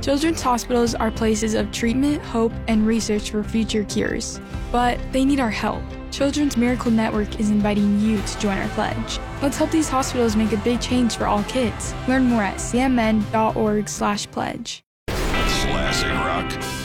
Children's hospitals are places of treatment, hope, and research for future cures. But they need our help. Children's Miracle Network is inviting you to join our pledge. Let's help these hospitals make a big change for all kids. Learn more at cmn.org/pledge. Classic rock.